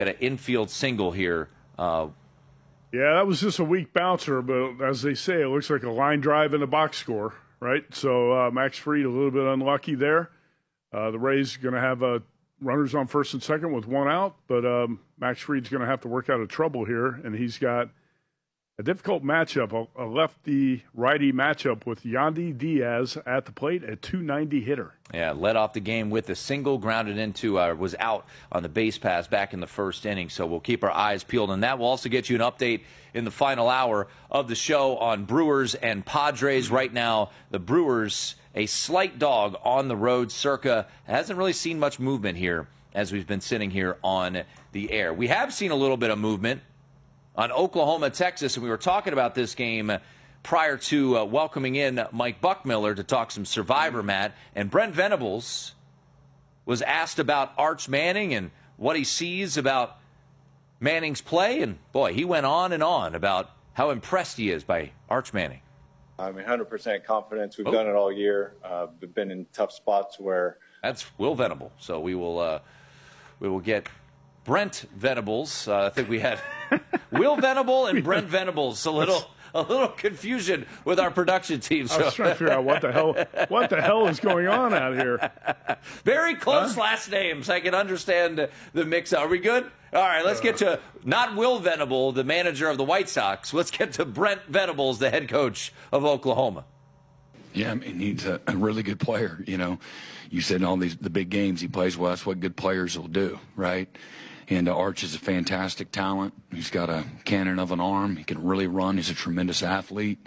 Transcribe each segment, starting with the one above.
got an infield single here. Yeah, that was just a weak bouncer, but as they say, it looks like a line drive in the box score, right? So Max Fried a little bit unlucky there. The Rays going to have runners on first and second with one out, but Max Fried's going to have to work out of trouble here, and he's got a difficult matchup, a lefty-righty matchup with Yandy Diaz at the plate, a .290 hitter. Yeah, led off the game with a single, grounded into, was out on the base pass back in the first inning, so we'll keep our eyes peeled on that. We'll also get you an update in the final hour of the show on Brewers and Padres. Right now, the Brewers, a slight dog on the road. Circa hasn't really seen much movement here as we've been sitting here on the air. We have seen a little bit of movement on Oklahoma, Texas, and we were talking about this game prior to welcoming in Mike Buckmiller to talk some Survivor, Matt. And Brent Venables was asked about Arch Manning and what he sees about Manning's play. And, boy, he went on and on about how impressed he is by Arch Manning. I mean, 100% confidence. We've done it all year. We've been in tough spots where... That's Will Venable. So we will get Brent Venables. I think we had Will Venable and Brent Venables. A little confusion with our production team. So. I was trying to figure out what the hell is going on out here. Very close last names. I can understand the mix. Are we good? All right, let's get to not Will Venable, the manager of the White Sox. Let's get to Brent Venables, the head coach of Oklahoma. Yeah, I mean, he's a really good player. You know, you said in all the big games he plays well. That's what good players will do, right? And Arch is a fantastic talent. He's got a cannon of an arm. He can really run. He's a tremendous athlete.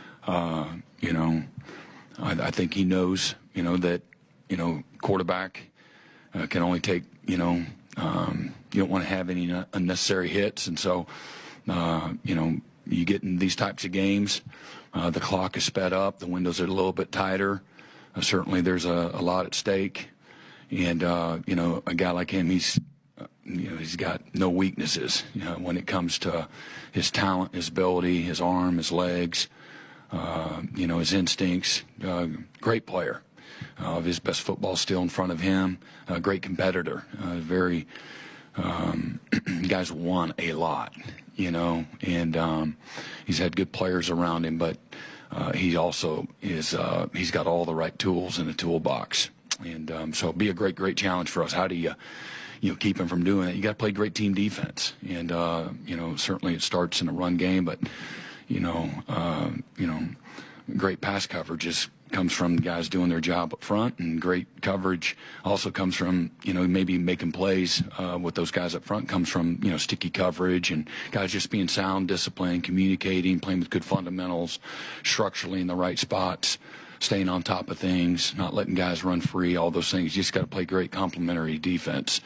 You know, I think he knows, you know, that, you know, quarterback can only take, you know, you don't want to have any unnecessary hits. And so, you know, you get in these types of games, the clock is sped up. The windows are a little bit tighter. Certainly there's a lot at stake. And, you know, a guy like him, he's got no weaknesses, you know, when it comes to his talent, his ability, his arm, his legs, you know, his instincts. Great player. His best football still in front of him. Great competitor. Guys won a lot, you know, and he's had good players around him, but he also is he's got all the right tools in the toolbox. And so it'll be a great challenge for us. How do you keep him from doing it? You got to play great team defense, and you know, certainly it starts in a run game, but you know, great pass coverage comes from guys doing their job up front, and great coverage also comes from, you know, maybe making plays with those guys up front. Comes from, you know, sticky coverage and guys just being sound, disciplined, communicating, playing with good fundamentals, structurally in the right spots, staying on top of things, not letting guys run free, all those things. You just got to play great complementary defense.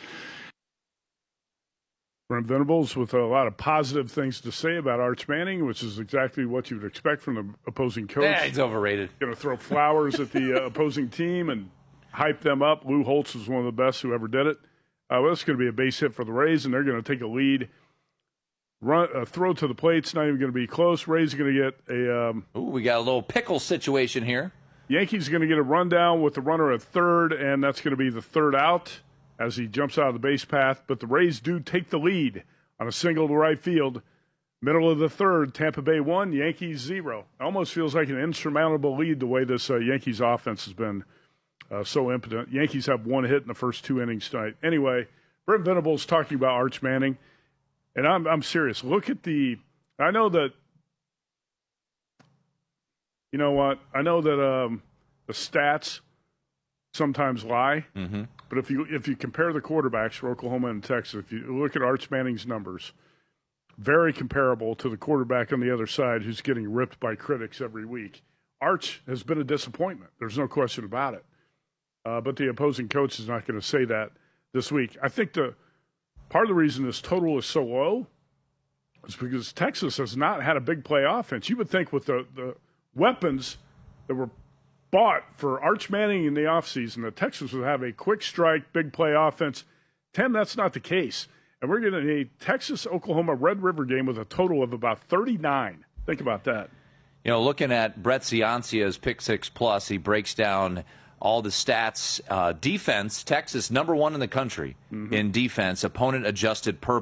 Brent Venables with a lot of positive things to say about Arch Manning, which is exactly what you would expect from the opposing coach. Yeah, he's overrated. Going to throw flowers at the opposing team and hype them up. Lou Holtz is one of the best who ever did it. Well, it's going to be a base hit for the Rays, and they're going to take a lead. Throw to the plate. It's not even going to be close. Rays are going to get a... we got a little pickle situation here. Yankees are going to get a rundown with the runner at third, and that's going to be the third out as he jumps out of the base path. But the Rays do take the lead on a single to right field. Middle of the third, Tampa Bay 1, Yankees 0. Almost feels like an insurmountable lead the way this Yankees offense has been so impotent. Yankees have one hit in the first 2 innings tonight. Anyway, Brent Venables talking about Arch Manning, and I'm serious. Look at I know that, you know what? I know that the stats sometimes lie. Mm-hmm. But if you compare the quarterbacks for Oklahoma and Texas, if you look at Arch Manning's numbers, very comparable to the quarterback on the other side who's getting ripped by critics every week. Arch has been a disappointment. There's no question about it. But the opposing coach is not going to say that this week. I think part of the reason this total is so low is because Texas has not had a big play offense. You would think with the weapons that were bought for Arch Manning in the offseason that Texas would have a quick strike, big play offense. Tim, that's not the case. And we're getting a Texas-Oklahoma Red River game with a total of about 39. Think about that. You know, looking at Brett Ciancia's Pick 6 Plus, he breaks down all the stats. Defense, Texas, #1 in the country in defense. Opponent adjusted per